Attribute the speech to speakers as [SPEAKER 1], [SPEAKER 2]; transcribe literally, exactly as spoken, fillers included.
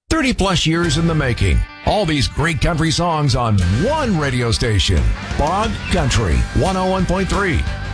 [SPEAKER 1] thirty plus years in the making. All these great country songs on one radio station. Bog Country one oh one point three.